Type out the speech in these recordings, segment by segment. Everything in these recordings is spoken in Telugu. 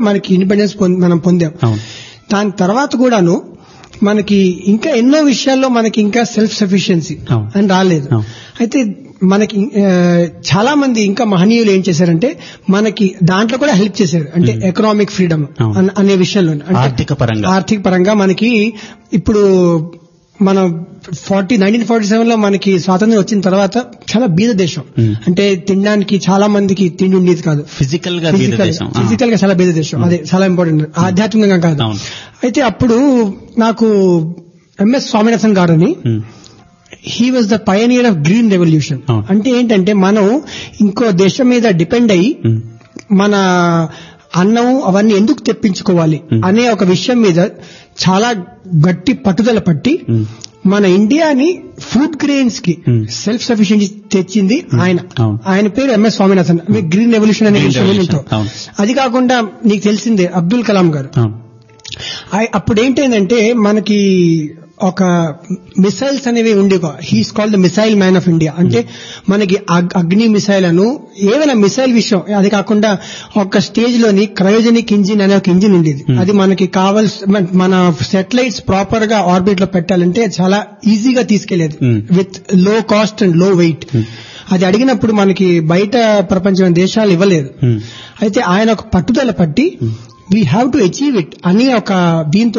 మనకి ఇండిపెండెన్స్ మనం పొందాం. దాని తర్వాత కూడాను మనకి ఇంకా ఎన్నో విషయాల్లో మనకి ఇంకా సెల్ఫ్ సఫిషియన్సీ అని రాలేదు. అయితే మనకి చాలా మంది ఇంకా మహనీయులు ఏం చేశారంటే మనకి దాంట్లో కూడా హెల్ప్ చేశారు. అంటే ఎకనామిక్ ఫ్రీడమ్ అనే విషయంలో, ఆర్థిక పరంగా మనకి ఇప్పుడు మనం 1947 లో మనకి స్వాతంత్రం వచ్చిన తర్వాత చాలా బీద దేశం. అంటే తినడానికి చాలా మందికి తిండి ఉండేది కాదు. ఫిజికల్ గా చాలా బీద దేశం. అదే చాలా ఇంపార్టెంట్, ఆధ్యాత్మికంగా కాదు. అయితే అప్పుడు నాకు ఎంఎస్ స్వామినాథన్ గారని, he was the పయనియర్ of green revolution. అంటే ఏంటంటే మనం ఇంకో దేశం మీద డిపెండ్ అయ్యి మన అన్నం అవన్నీ ఎందుకు తెప్పించుకోవాలి అనే ఒక విషయం మీద చాలా గట్టి పట్టుదల పట్టి మన ఇండియాని ఫుడ్ గ్రెయిన్స్ కి సెల్ఫ్ సఫిషియెన్సీ తెచ్చింది ఆయన. ఆయన పేరు ఎంఎస్ స్వామినాథన్. గ్రీన్ రెవల్యూషన్ అనే విషయం. అది కాకుండా నీకు తెలిసిందే అబ్దుల్ కలాం గారు. అప్పుడు ఏంటంటే మనకి ఒక మిసైల్స్ అనేవి ఉండే, he's called the missile man of India. అంటే మనకి అగ్ని మిసైల్ అను ఏదైనా మిసైల్ విషయం. అది కాకుండా ఒక స్టేజ్ లోని క్రయోజెనిక్ ఇంజిన్ అనే ఒక ఇంజిన్ ఉండేది. అది మనకి మన సెటిలైట్స్ ప్రాపర్ గా ఆర్బిట్ లో పెట్టాలంటే చాలా ఈజీగా తీసుకెళ్లేది విత్ లో కాస్ట్ అండ్ లో వెయిట్. అది అడిగినప్పుడు మనకి బయట ప్రపంచం దేశాలు ఇవ్వలేదు. అయితే ఆయన ఒక పట్టుదల పట్టి we have to achieve it అని ఒక దీంతో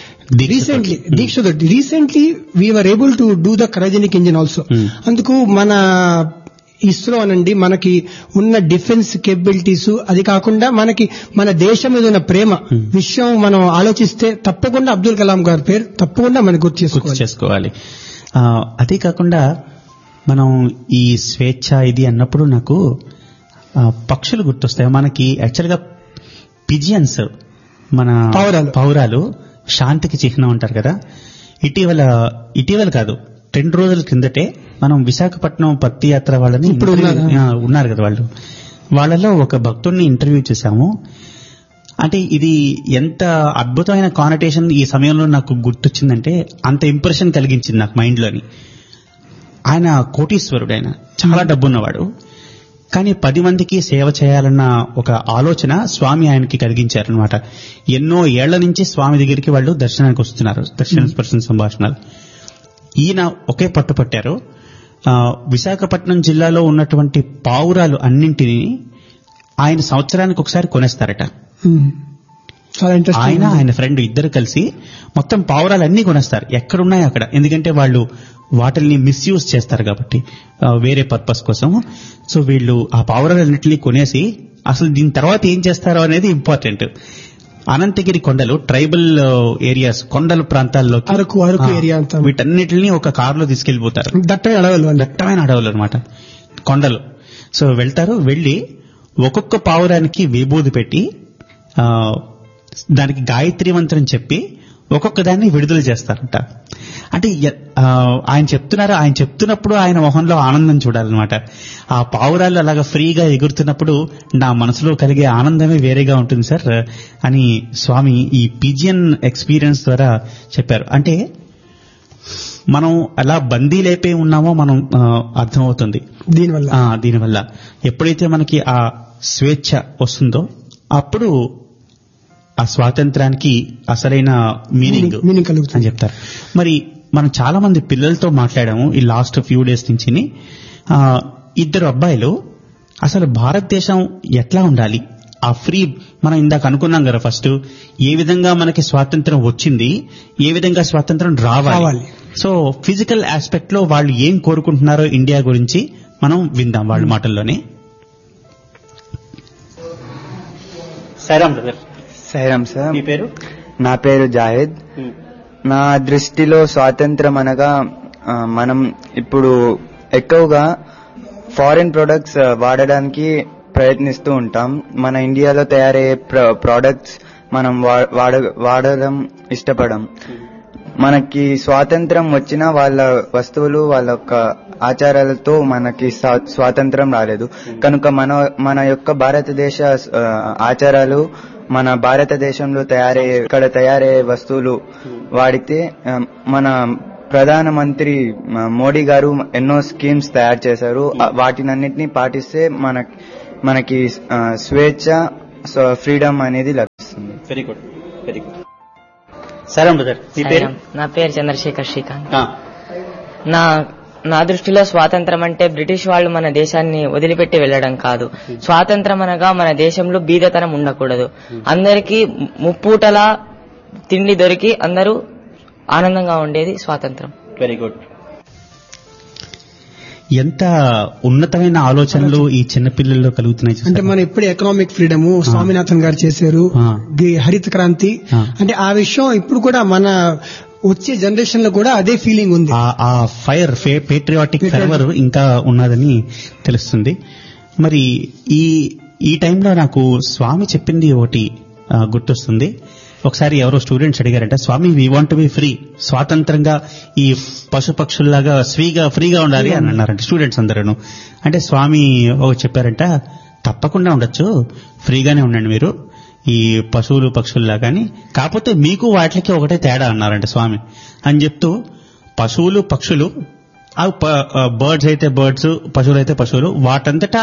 recently we are able to do the cryogenic engine also. అందుకు మన ఇస్రో అనండి, మనకి ఉన్న డిఫెన్స్ కేపబిలిటీస్, అది కాకుండా మనకి మన దేశం మీద ఉన్న ప్రేమ విషయం మనం ఆలోచిస్తే తప్పకుండా అబ్దుల్ కలాం గారి పేరు తప్పకుండా మనకు గుర్తు చేసుకోవాలి. అదే కాకుండా మనం ఈ స్వేచ్ఛ ఇది అన్నప్పుడు నాకు పక్షులు గుర్తొస్తాయి. మనకి యాక్చువల్గా పిజియన్స్, మన పౌరాలు శాంతికి చిహ్నం అంటారు కదా. ఇటీవల కాదు 2 రోజుల కిందటే మనం విశాఖపట్నం పత్తి యాత్ర వాళ్ళని ఇప్పుడు ఉన్నారు కదా, వాళ్ళలో ఒక భక్తుడిని ఇంటర్వ్యూ చేశాము. అంటే ఇది ఎంత అద్భుతమైన కానటేషన్ ఈ సమయంలో నాకు గుర్తొచ్చిందంటే, అంత ఇంప్రెషన్ కలిగించింది నాకు మైండ్ లోని. ఆయన కోటీశ్వరుడు, ఆయన చాలా డబ్బున్నవాడు. కానీ 10 మందికి సేవ చేయాలన్న ఒక ఆలోచన స్వామి ఆయనకి కలిగించారనమాట. ఎన్నో ఏళ్ల నుంచి స్వామి దగ్గరికి వాళ్ళు దర్శనానికి వస్తున్నారు, దర్శన స్పర్శన సంభాషణలు. ఈయన ఒకే పట్టుపట్టారు. విశాఖపట్నం జిల్లాలో ఉన్నటువంటి పావురాలు అన్నింటినీ ఆయన సంవత్సరానికి ఒకసారి కొనేస్తారట. ఆయన ఫ్రెండ్ ఇద్దరు కలిసి మొత్తం పావురాలన్నీ కొనేస్తారు, ఎక్కడున్నాయో అక్కడ. ఎందుకంటే వాళ్ళు వాటిల్ని మిస్యూజ్ చేస్తారు కాబట్టి వేరే పర్పస్ కోసం. సో వీళ్ళు ఆ పావురాలన్నింటినీ కొనేసి అసలు దీని తర్వాత ఏం చేస్తారో అనేది ఇంపార్టెంట్. అనంతగిరి కొండలు, ట్రైబల్ ఏరియాస్, కొండల ప్రాంతాల్లో అరకు ఏరియా అంతా, వీటన్నిటిని ఒక కారులో తీసుకెళ్లిపోతారు. దట్టమైన అడవులు అనమాట, కొండలు. సో వెళ్తారు, వెళ్లి ఒక్కొక్క పావురానికి విభూది పెట్టి దానికి గాయత్రి మంత్రం చెప్పి ఒక్కొక్క దాన్ని విడుదల చేస్తారంట. అంటే ఆయన చెప్తున్నప్పుడు ఆయన మొహంలో ఆనందం చూడాలన్నమాట. ఆ పావురాలు అలాగా ఫ్రీగా ఎగురుతున్నప్పుడు నా మనసులో కలిగే ఆనందమే వేరేగా ఉంటుంది సార్ అని స్వామి ఈ పిజియన్ ఎక్స్పీరియన్స్ ద్వారా చెప్పారు. అంటే మనం అలా బందీలైపోయి ఉన్నామో మనం అర్థమవుతుంది దీనివల్ల. ఎప్పుడైతే మనకి ఆ స్వేచ్ఛ వస్తుందో అప్పుడు ఆ స్వాతంత్రానికి అసలైన మీనింగ్ కలుగుతుంది అని చెప్తారు. మరి మనం చాలా మంది పిల్లలతో మాట్లాడాము ఈ లాస్ట్ ఫ్యూ డేస్ నుంచి. 2 అబ్బాయిలు అసలు భారతదేశం ఎట్లా ఉండాలి, ఆ ఫ్రీ, మనం ఇందాక అనుకున్నాం కదా ఫస్ట్, ఏ విధంగా మనకి స్వాతంత్రం వచ్చింది, ఏ విధంగా స్వాతంత్రం రావాలి. సో ఫిజికల్ ఆస్పెక్ట్ లో వాళ్ళు ఏం కోరుకుంటున్నారో ఇండియా గురించి మనం విందాం వాళ్ళ మాటల్లోనే. సైరామ్ సార్. మీ పేరు? నా పేరు జాహిద్. నా దృష్టిలో స్వాతంత్రం అనగా మనం ఇప్పుడు ఎక్కువగా ఫారిన్ ప్రొడక్ట్స్ వాడడానికి ప్రయత్నిస్తూ ఉంటాం. మన ఇండియాలో తయారయ్యే ప్రోడక్ట్స్ మనం వాడడం ఇష్టపడం. మనకి స్వాతంత్రం వచ్చినా వాళ్ళ వస్తువులు, వాళ్ళ యొక్క ఆచారాలతో మనకి స్వాతంత్రం రాలేదు. కనుక మన యొక్క భారతదేశ ఆచారాలు, మన భారతదేశంలో ఇక్కడ తయారయ్యే వస్తువులు వాడితే, మన ప్రధానమంత్రి మోడీ గారు ఎన్నో స్కీమ్స్ తయారు చేశారు. వాటినన్నిటినీ పాటిస్తే మనకి స్వేచ్ఛ, ఫ్రీడమ్ అనేది వస్తుంది. Very good, very good. సరే బ్రదర్, మీ పేరు? నా పేరు చంద్రశేఖర్ శ్రీకాంత్. నా దృష్టిలో స్వాతంత్రం అంటే బ్రిటిష్ వాళ్ళు మన దేశాన్ని వదిలిపెట్టి వెళ్లడం కాదు. స్వాతంత్రం అనగా మన దేశంలో బీదతనం ఉండకూడదు. అందరికీ ముప్పూటలా తిండి దొరికి అందరూ ఆనందంగా ఉండేది స్వాతంత్రం. Very good. ఎంత ఉన్నతమైన ఆలోచనలు ఈ చిన్నపిల్లల్లో కలుగుతున్నాయి. అంటే మనం ఎప్పుడు ఎకనామిక్ ఫ్రీడమ్ స్వామినాథన్ గారు చేశారు, హరిత క్రాంతి, అంటే ఆ విషయం ఇప్పుడు కూడా మన వచ్చే జనరేషన్ లో కూడా అదే ఫీలింగ్ ఉంది. ఆ ఫైర్, పేట్రియాటిక్ ఫెర్వర్ ఇంకా ఉన్నదని తెలుస్తుంది. మరి ఈ టైంలో నాకు స్వామి చెప్పింది ఒకటి గుర్తొస్తుంది. ఒకసారి ఎవరో స్టూడెంట్స్ అడిగారంట, స్వామి వీ వాంట్ బి ఫ్రీ, స్వాతంత్రంగా ఈ పశుపక్షుల్లాగా ఫ్రీగా ఉండాలి అని అన్నారంట స్టూడెంట్స్ అందరూ. అంటే స్వామి చెప్పారంట, తప్పకుండా ఉండొచ్చు, ఫ్రీగానే ఉండండి మీరు ఈ పశువులు పక్షుల్లాగాని, కాకపోతే మీకు వాటికి ఒకటే తేడా అన్నారంట స్వామి. అని చెప్తూ పశువులు పక్షులు, బర్డ్స్ అయితే బర్డ్స్, పశువులు అయితే పశువులు, వాటంతటా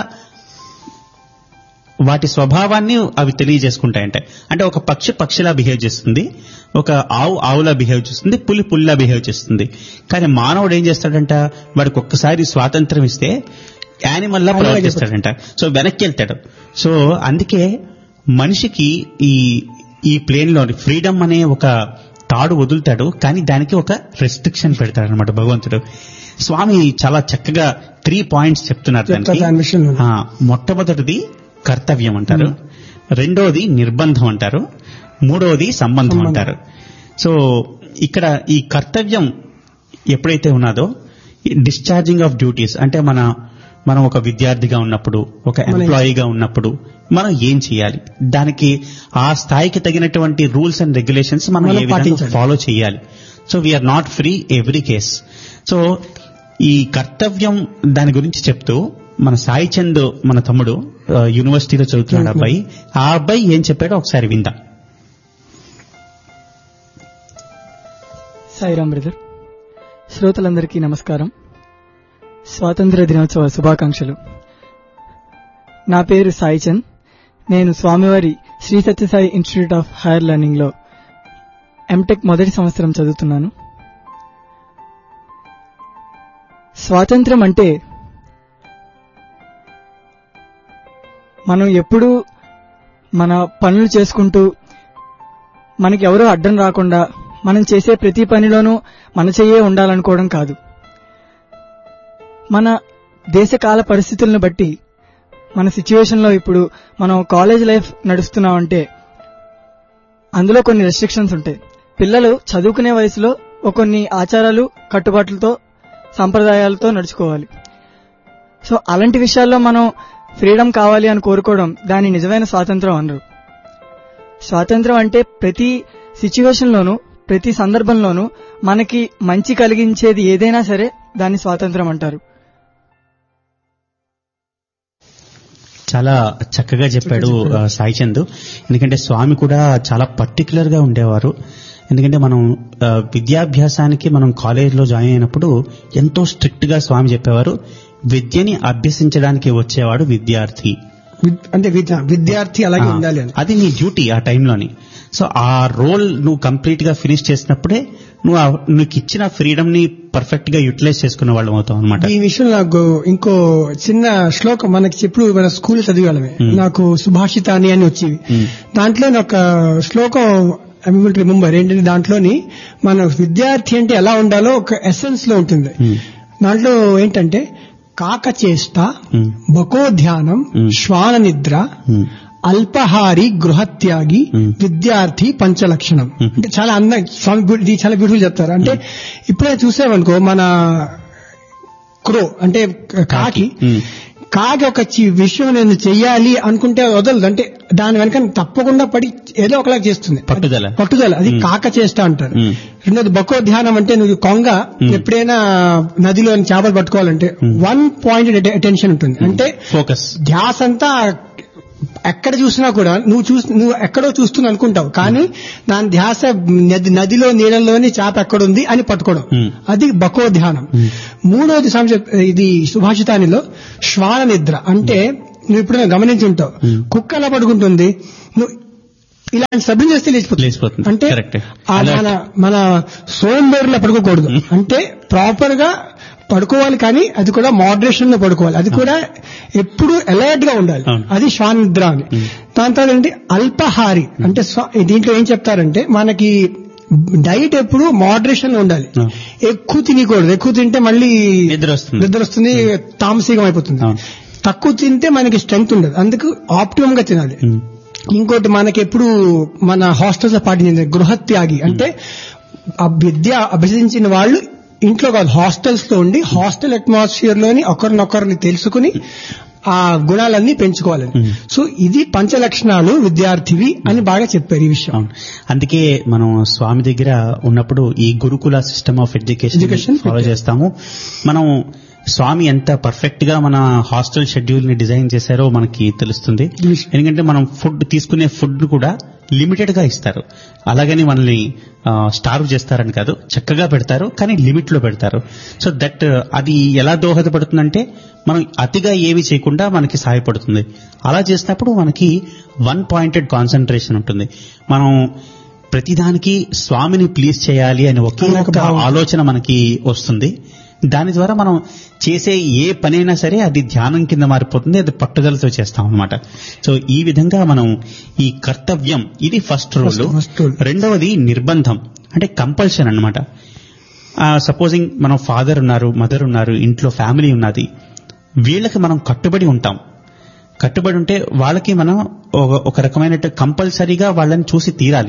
వాటి స్వభావాన్ని అవి తెలియజేసుకుంటాయంటే. అంటే ఒక పక్షి పక్షిలా బిహేవ్ చేస్తుంది, ఒక ఆవులా బిహేవ్ చేస్తుంది, పుల్లా బిహేవ్ చేస్తుంది. కానీ మానవుడు ఏం చేస్తాడంట, వాడికి ఒక్కసారి స్వాతంత్రం ఇస్తే యానిమల్ లా ప్రవర్తిస్తాడంట. సో వెనక్కి వెళ్తాడు. సో అందుకే మనిషికి ఈ ప్లేన్ లో ఫ్రీడమ్ అనే ఒక తాడు వదులుతాడు, కానీ దానికి ఒక రెస్ట్రిక్షన్ పెడతాడు అనమాట భగవంతుడు. స్వామి చాలా చక్కగా 3 పాయింట్స్ చెప్తున్నారు దానికి. మొట్టమొదటిది కర్తవ్యం అంటారు, రెండోది నిర్బంధం అంటారు, మూడోది సంబంధం అంటారు. సో ఇక్కడ ఈ కర్తవ్యం ఎప్పుడైతే ఉన్నదో, డిశ్చార్జింగ్ ఆఫ్ డ్యూటీస్ అంటే మనం ఒక విద్యార్థిగా ఉన్నప్పుడు, ఒక ఎంప్లాయీగా ఉన్నప్పుడు మనం ఏం చేయాలి, దానికి ఆ స్థాయికి తగినటువంటి రూల్స్ అండ్ రెగ్యులేషన్స్ మనం ఏ విధంగా ఫాలో చేయాలి. So we are not free every case. So ఈ కర్తవ్యం దాని గురించి చెప్తూ మన సాయి చంద్, మన తమ్ముడు యూనివర్సిటీలో చదువుతున్నాడు అబ్బాయి, ఆ అబ్బాయి ఏం చెప్పాడో ఒకసారి విందాం. సాయిరాం బ్రదర్, శ్రోతలందరికీ నమస్కారం. స్వాతంత్ర దినోత్సవ శుభాకాంక్షలు. నా పేరు సాయి చంద్. నేను స్వామివారి Shri Sathya Sai institute of higher learning లో ఎంటెక్ మొదటి సంవత్సరం చదువుతున్నాను. స్వాతంత్రం అంటే మనం ఎప్పుడూ మన పనులు చేసుకుంటూ మనకి ఎవరో అడ్డం రాకుండా మనం చేసే ప్రతి పనిలోనూ మన చెయ్యే ఉండాలనుకోవడం కాదు. మన దేశకాల పరిస్థితులను బట్టి మన సిచ్యువేషన్ లో ఇప్పుడు మనం కాలేజ్ లైఫ్ నడుస్తున్నామంటే అందులో కొన్ని రెస్ట్రిక్షన్స్ ఉంటాయి. పిల్లలు చదువుకునే వయసులో కొన్ని ఆచారాలు, కట్టుబాట్లతో, సంప్రదాయాలతో నడుచుకోవాలి. సో అలాంటి విషయాల్లో మనం ఫ్రీడమ్ కావాలి అని కోరుకోవడం దాని నిజమైన స్వాతంత్రం అనరు. స్వాతంత్రం అంటే ప్రతి సిచ్యువేషన్ లోనూ, ప్రతి సందర్భంలోనూ మనకి మంచి కలిగించేది ఏదైనా సరే దాన్ని స్వాతంత్రం అంటారు. చాలా చక్కగా చెప్పాడు సాయి చంద్. ఎందుకంటే స్వామి కూడా చాలా పర్టికులర్ గా ఉండేవారు. ఎందుకంటే మనం విద్యాభ్యాసానికి మనం కాలేజీలో జాయిన్ అయినప్పుడు ఎంతో స్ట్రిక్ట్ గా స్వామి చెప్పేవారు, విద్యని అభ్యసించడానికి వచ్చేవాడు విద్యార్థి, అంటే విద్యార్థి అలాగే ఉండాలి, అది నీ డ్యూటీ ఆ టైంలోని. సో ఆ రోల్ నువ్వు కంప్లీట్ గా ఫినిష్ చేసినప్పుడే నీకు ఇచ్చిన ఫ్రీడమ్ ని పర్ఫెక్ట్ గా యూటిలైజ్ చేసుకునే వాళ్ళం అవుతాం అనమాట. ఈ విషయం నాకు ఇంకో చిన్న శ్లోకం మనకి చెప్పుడు మన స్కూల్ చదివేవాళ్ళమే, నాకు సుభాషితాని అని వచ్చేవి. దాంట్లో ఒక శ్లోకం ఐ విల్ రిమెంబర్ ఏంటంటే, దాంట్లోని మన విద్యార్థి అంటే ఎలా ఉండాలో ఒక ఎసెన్స్ లో ఉంటుంది. దాంట్లో ఏంటంటే కాకచేష్ట, బకోధ్యానం, శ్వాన నిద్ర, అల్పహారి, గృహత్యాగి, విద్యార్థి పంచలక్షణం. అంటే చాలా స్వామి ఇది చాలా బ్యూటిఫుల్ చెప్తారు. అంటే ఇప్పుడే చూసామనుకో, మన క్రో అంటే కాకి ఒక విషయం నేను చెయ్యాలి అనుకుంటే వదలదు, అంటే దాని వెనక తప్పకుండా పడి ఏదో ఒకలా చేస్తుంది, పట్టుదల. అది కాక చేష్ట అంటారు. రెండోది బకోధ్యానం, అంటే నువ్వు కొంగ ఎప్పుడైనా నదిలో చేపలు పట్టుకోవాలంటే 1 పాయింట్ అటెన్షన్ ఉంటుంది, అంటే ఫోకస్, ధ్యాస అంతా ఎక్కడ చూసినా కూడా నువ్వు ఎక్కడో చూస్తుంది అనుకుంటావు, కానీ దాని ధ్యాస నదిలో నీళ్ళలోని చేప ఎక్కడుంది అని పట్టుకోవడం, అది బకోధ్యానం. మూడోది ఇది సుభాషితానిలో శ్వాన నిద్ర, అంటే నువ్వు ఇప్పుడు గమనించి ఉంటావు, కుక్క ఎలా పడుకుంటుంది, నువ్వు ఇలాంటి సభ్యులు చేస్తే లేచిపోతుంది. అంటే Correct. మన సోంబేరులో పడుకోకూడదు. అంటే ప్రాపర్ గా పడుకోవాలి, కానీ అది కూడా మోడరేషన్ లో పడుకోవాలి. అది కూడా ఎప్పుడు అలర్ట్ గా ఉండాలి. అది శ్వాన నిద్ర అని. దాని తర్వాత ఏంటి అల్పాహారి అంటే దీంట్లో ఏం చెప్తారంటే మనకి డైట్ ఎప్పుడు మోడరేషన్ లో ఉండాలి. ఎక్కువ తినకూడదు. ఎక్కువ తింటే మళ్ళీ నిద్ర వస్తుంది, తామసికం అయిపోతుంది. తక్కువ తింటే మనకి స్ట్రెంగ్త్ ఉండదు. అందుకు ఆప్టిమం గా తినాలి. ఇంకోటి మనకి ఎప్పుడు మన హాస్టల్స్ లో పాటించింది గృహత్యాగి. అంటే ఆ విద్య అభ్యసించిన వాళ్ళు ఇంట్లో కాదు హాస్టల్స్ లో ఉండి హాస్టల్ అట్మాస్ఫియర్ లోని ఒకరినొకరిని తెలుసుకుని ఆ గుణాలన్నీ పెంచుకోవాలని. సో ఇది పంచలక్షణాలు విద్యార్థివి అని బాగా చెప్పారు ఈ విషయం. అందుకే మనం స్వామి దగ్గర ఉన్నప్పుడు ఈ గురుకుల సిస్టమ్ ఆఫ్ ఎడ్యుకేషన్ ఫాలో చేస్తాము. మనం స్వామి ఎంత పర్ఫెక్ట్ గా మన హాస్టల్ షెడ్యూల్ ని డిజైన్ చేశారో మనకి తెలుస్తుంది. ఎందుకంటే మనం ఫుడ్ తీసుకునే ఫుడ్ కూడా లిమిటెడ్ గా ఇస్తారు. అలాగని మనల్ని స్టార్వ్ చేస్తారని కాదు, చక్కగా పెడతారు, కానీ లిమిట్ లో పెడతారు. సో దట్ అది ఎలా దోహదపడుతుందంటే మనం అతిగా ఏవి చేయకుండా మనకి సహాయపడుతుంది. అలా చేసినప్పుడు మనకి వన్ పాయింటెడ్ కాన్సన్ట్రేషన్ ఉంటుంది. మనం ప్రతిదానికి స్వామిని ప్లీజ్ చేయాలి అని ఒకే ఒక ఆలోచన మనకి వస్తుంది. దాని ద్వారా మనం చేసే ఏ పనైనా సరే అది ధ్యానం కింద మారిపోతుంది. అది పట్టుదలతో చేస్తాం అనమాట. సో ఈ విధంగా మనం ఈ కర్తవ్యం ఇది ఫస్ట్ రూల్. రెండవది నిర్బంధం అంటే కంపల్షన్ అనమాట. సపోజింగ్ మనం ఫాదర్ ఉన్నారు, మదర్ ఉన్నారు, ఇంట్లో ఫ్యామిలీ ఉన్నది, వీళ్ళకి మనం కట్టుబడి ఉంటాం. కట్టుబడి ఉంటే వాళ్ళకి మనం ఒక రకమైన కంపల్సరీగా వాళ్ళని చూసి తీరాలి.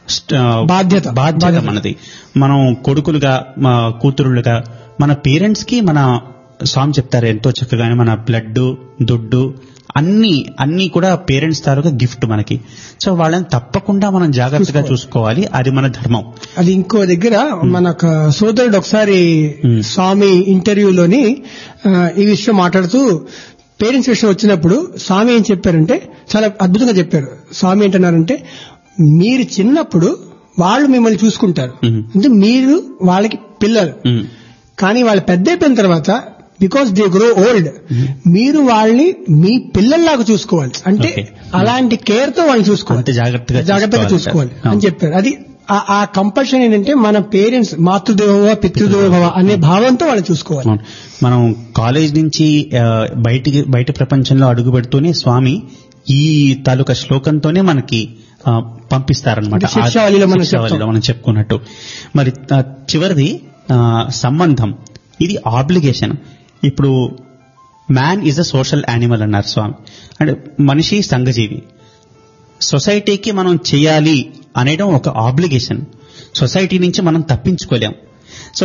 బాధ్యత మనది. మనం కొడుకులుగా, కూతురులుగా మన పేరెంట్స్ కి మన స్వామి చెప్తారు ఎంతో చక్కగానే, మన బ్లడ్ దుడ్డు అన్ని కూడా పేరెంట్స్ తాలూకా గిఫ్ట్ మనకి. సో వాళ్ళని తప్పకుండా మనం జాగ్రత్తగా చూసుకోవాలి. అది మన ధర్మం. అది ఇంకో దగ్గర మన సోదరుడు ఒకసారి స్వామి ఇంటర్వ్యూలోని ఈ విషయం మాట్లాడుతూ పేరెంట్స్ విషయం వచ్చినప్పుడు స్వామి ఏం చెప్పారంటే చాలా అద్భుతంగా చెప్పారు. స్వామి ఏంటన్నారంటే మీరు చిన్నప్పుడు వాళ్ళు మిమ్మల్ని చూసుకుంటారు, అంటే మీరు వాళ్ళకి పిల్లలు, కానీ వాళ్ళు పెద్ద అయిపోయిన తర్వాత బికాస్ దే గ్రో ఓల్డ్ మీరు వాళ్ళని మీ పిల్లల్లాగా చూసుకోవాలి. అంటే అలాంటి కేర్ తో వాళ్ళని చూసుకోవాలి, జాగ్రత్తగా చూసుకోవాలి అని చెప్పారు. అది ఆ కంపల్షన్ ఏంటంటే మన పేరెంట్స్ మాతృదేవోభవ పితృదేవోభవ అనే భావంతో వాళ్ళు చూసుకోవాలి. మనం కాలేజ్ నుంచి బయట ప్రపంచంలో అడుగు పెడుతూనే స్వామి ఈ తాలూకా శ్లోకంతోనే మనకి పంపిస్తారనమాట. మనం చెప్పుకున్నట్టు. మరి చివరిది సంబంధం. ఇది ఆబ్లిగేషన్. ఇప్పుడు man is a social animal అన్నారు స్వామి. అంటే మనిషి సంఘజీవి. సొసైటీకి మనం చేయాలి అనేయడం ఒక ఆబ్లిగేషన్. సొసైటీ నుంచి మనం తప్పించుకోలేం. సో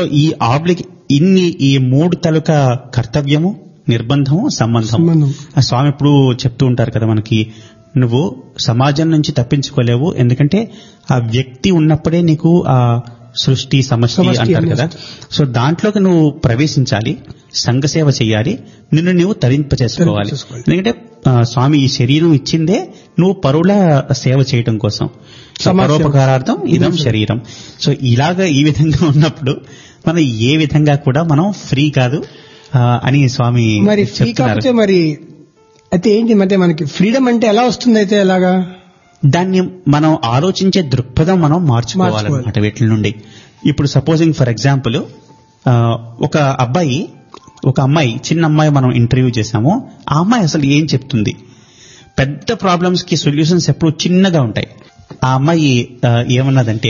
ఈ మూడు తాలూకా కర్తవ్యము, నిర్బంధము, సంబంధం. స్వామి ఇప్పుడు చెప్తూ ఉంటారు కదా మనకి, నువ్వు సమాజం నుంచి తప్పించుకోలేవు, ఎందుకంటే ఆ వ్యక్తి ఉన్నప్పుడే నీకు ఆ సృష్టి సమష్టి అంటారు కదా. సో దాంట్లోకి నువ్వు ప్రవేశించాలి, సంఘసేవ చేయాలి, నిన్ను నువ్వు తరింపచేసుకోవాలి. ఎందుకంటే స్వామి ఈ శరీరం ఇచ్చిందే నువ్వు పరుల సేవ చేయడం కోసం. పరోపకారార్థం ఇదం శరీరం. సో ఈ విధంగా ఉన్నప్పుడు మనం ఏ విధంగా కూడా మనం ఫ్రీ కాదు అని స్వామి చెప్తున్నారు. మరి అయితే ఏంటి అంటే మనకి ఫ్రీడమ్ అంటే ఎలా వస్తుంది? అయితే ఎలాగా దాన్ని మనం ఆలోచించే దృక్పథం మనం మార్చుకోవాలన్నమాట వీటి నుండి. ఇప్పుడు సపోజింగ్ ఫర్ ఎగ్జాంపుల్ ఒక అమ్మాయి చిన్న అమ్మాయి మనం ఇంటర్వ్యూ చేశాము. ఆ అమ్మాయి అసలు ఏం చెప్తుంది? పెద్ద ప్రాబ్లమ్స్ కి సొల్యూషన్స్ ఎప్పుడు చిన్నగా ఉంటాయి. ఆ అమ్మాయి ఏమన్నదంటే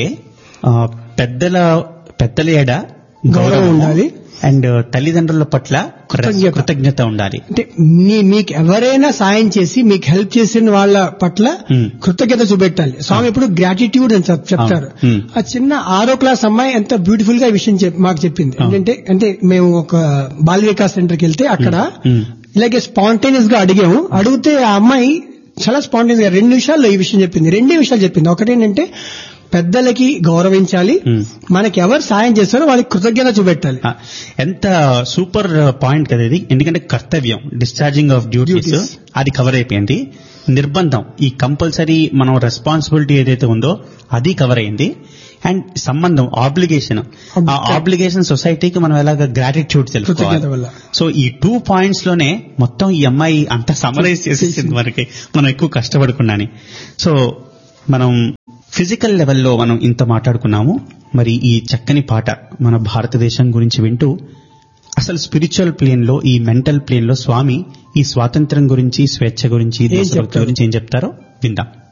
పెద్దల ఏడ గౌరవం ఉండాలి అండ్ తల్లిదండ్రుల పట్ల కృతజ్ఞత ఉండాలి. అంటే మీకు ఎవరైనా సాయం చేసి మీకు హెల్ప్ చేసిన వాళ్ళ పట్ల కృతజ్ఞత చూపెట్టాలి. స్వామి ఎప్పుడు గ్రాటిట్యూడ్ అని చెప్తారు. ఆ చిన్న 6వ క్లాస్ అమ్మాయి ఎంత బ్యూటిఫుల్ గా ఈ విషయం మాకు చెప్పింది. అంటే మేము ఒక బాల వికాస్ సెంటర్కి వెళ్తే అక్కడ ఇలాగే స్పాంటేనియస్ గా అడిగితే ఆ అమ్మాయి చాలా స్పాంటేనియస్ గా 2 నిమిషాల్లో ఈ విషయం చెప్పింది. 2 విషయాలు చెప్పింది. ఒకటేంటంటే పెద్దలకి గౌరవించాలి, మనకి ఎవరు సాయం చేస్తారో వాళ్ళకి కృతజ్ఞత చూపెట్టాలి. ఎంత సూపర్ పాయింట్ కదా ఇది. ఎందుకంటే కర్తవ్యం, డిశ్చార్జింగ్ ఆఫ్ డ్యూటీస్ అది కవర్ అయిపోయింది. నిర్బంధం, ఈ కంపల్సరీ మనం రెస్పాన్సిబిలిటీ ఏదైతే ఉందో అది కవర్ అయింది. అండ్ సంబంధం, ఆబ్లిగేషన్, ఆ ఆబ్లిగేషన్ సొసైటీకి మనం ఎలాగ గ్రాటిట్యూడ్ తెలుసుకోవాలి. సో ఈ 2 పాయింట్స్ లోనే మొత్తం ఈ అమ్మాయి అంతా సమరైజ్ చేసేసింది మనకి, మనం ఎక్కువ కష్టపడకుండాని. సో మనం ఫిజికల్ లెవెల్లో మనం ఇంత మాట్లాడుకున్నాము. మరి ఈ చక్కని పాట మన భారతదేశం గురించి వింటూ అసలు స్పిరిచువల్ ప్లేన్ లో, ఈ మెంటల్ ప్లేన్ లో స్వామి ఈ స్వాతంత్రం గురించి, స్వేచ్ఛ గురించి, దేశభక్తి గురించి ఏం చెప్తారో విందాం.